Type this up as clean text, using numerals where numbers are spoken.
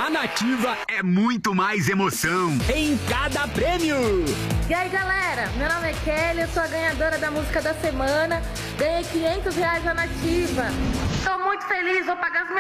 A Nativa é muito mais emoção em cada prêmio. E aí, galera, meu nome é Kelly, eu sou a ganhadora da música da semana. Ganhei R$500 na Nativa. Tô muito feliz, vou pagar as minhas